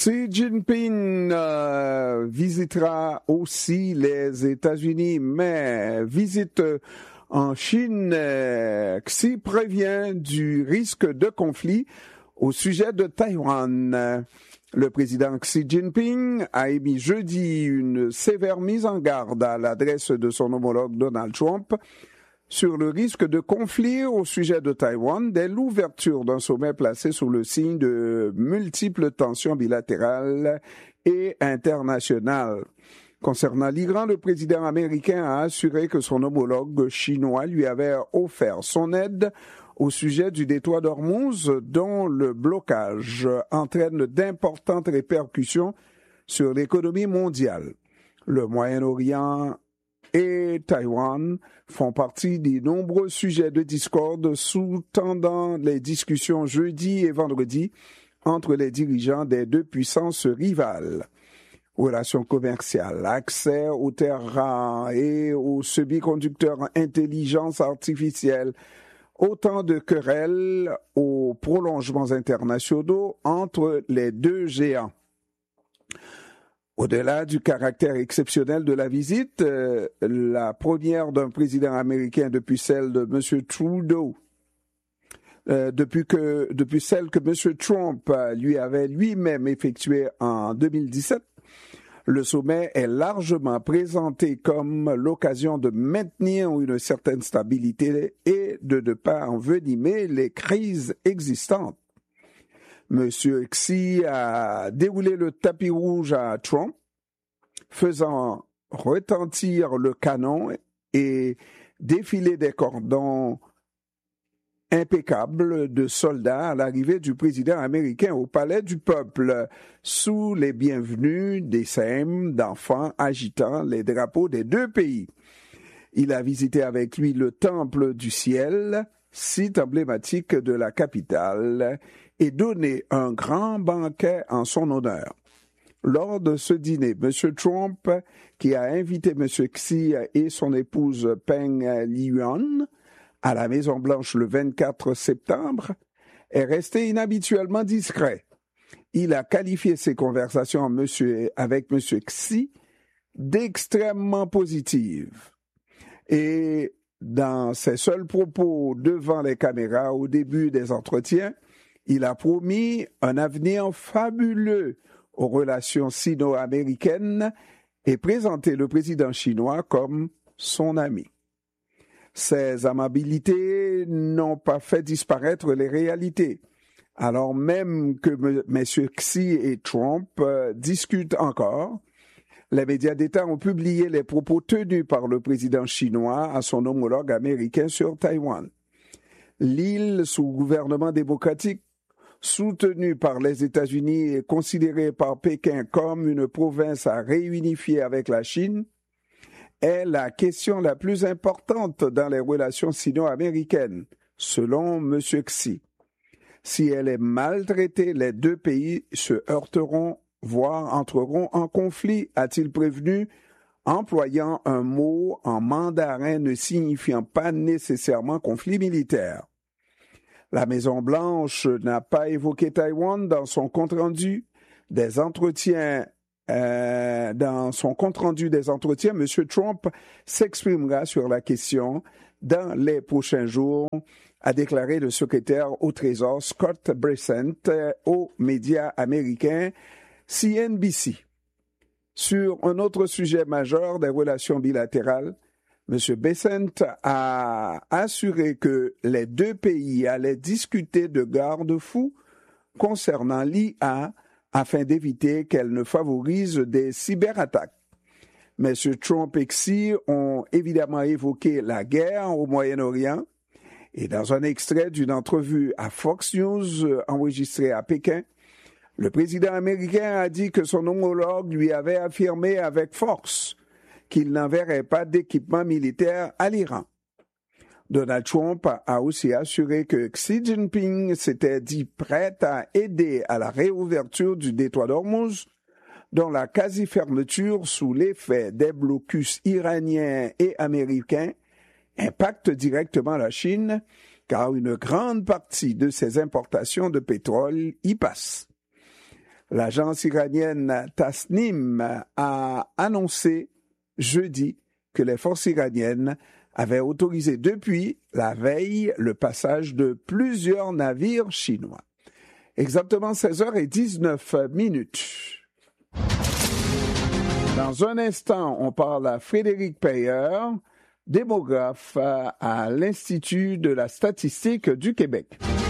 Xi Jinping visitera aussi les États-Unis, mais visite en Chine. Xi prévient du risque de conflit au sujet de Taïwan. Le président Xi Jinping a émis jeudi une sévère mise en garde à l'adresse de son homologue Donald Trump sur le risque de conflit au sujet de Taïwan dès l'ouverture d'un sommet placé sous le signe de multiples tensions bilatérales et internationales. Concernant l'Iran, le président américain a assuré que son homologue chinois lui avait offert son aide au sujet du détroit d'Ormuz, dont le blocage entraîne d'importantes répercussions sur l'économie mondiale. Le Moyen-Orient et Taïwan font partie des nombreux sujets de discorde sous-tendant les discussions jeudi et vendredi entre les dirigeants des deux puissances rivales. Relations commerciales, accès aux terres rares et aux semi-conducteurs intelligence artificielle, autant de querelles aux prolongements internationaux entre les deux géants. Au-delà du caractère exceptionnel de la visite, la première d'un président américain depuis celle de M. Trudeau, depuis celle que M. Trump lui avait lui-même effectuée en 2017, le sommet est largement présenté comme l'occasion de maintenir une certaine stabilité et de ne pas envenimer les crises existantes. M. Xi a déroulé le tapis rouge à Trump, faisant retentir le canon et défiler des cordons impeccable de soldats à l'arrivée du président américain au palais du peuple, sous les bienvenus des sèmes d'enfants agitant les drapeaux des deux pays. Il a visité avec lui le Temple du Ciel, site emblématique de la capitale, et donné un grand banquet en son honneur. Lors de ce dîner, M. Trump, qui a invité M. Xi et son épouse Peng Liyuan à la Maison-Blanche le 24 septembre, est resté inhabituellement discret. Il a qualifié ses conversations avec M. Xi d'extrêmement positives. Et dans ses seuls propos devant les caméras au début des entretiens, il a promis un avenir fabuleux aux relations sino-américaines et présenté le président chinois comme son ami. Ces amabilités n'ont pas fait disparaître les réalités. Alors même que M. Xi et Trump discutent encore, les médias d'État ont publié les propos tenus par le président chinois à son homologue américain sur Taïwan. L'île sous gouvernement démocratique, soutenue par les États-Unis et considérée par Pékin comme une province à réunifier avec la Chine, est la question la plus importante dans les relations sino-américaines, selon M. Xi. Si elle est maltraitée, les deux pays se heurteront, voire entreront en conflit, a-t-il prévenu, employant un mot en mandarin ne signifiant pas nécessairement conflit militaire. La Maison-Blanche n'a pas évoqué Taïwan dans son compte-rendu des entretiens. Dans son compte-rendu des entretiens, M. Trump s'exprimera sur la question dans les prochains jours, a déclaré le secrétaire au Trésor Scott Bessent aux médias américains CNBC. Sur un autre sujet majeur des relations bilatérales, M. Bessent a assuré que les deux pays allaient discuter de garde-fous concernant l'IA afin d'éviter qu'elle ne favorise des cyberattaques. M. Trump et Xi ont évidemment évoqué la guerre au Moyen-Orient et dans un extrait d'une entrevue à Fox News enregistrée à Pékin, le président américain a dit que son homologue lui avait affirmé avec force qu'il n'enverrait pas d'équipement militaire à l'Iran. Donald Trump a aussi assuré que Xi Jinping s'était dit prêt à aider à la réouverture du détroit d'Ormuz, dont la quasi-fermeture sous l'effet des blocus iraniens et américains impacte directement la Chine, car une grande partie de ses importations de pétrole y passe. L'agence iranienne Tasnim a annoncé jeudi que les forces iraniennes avaient autorisé depuis la veille le passage de plusieurs navires chinois. Exactement 16h19. Dans un instant, on parle à Frédéric Payer, démographe à l'Institut de la statistique du Québec.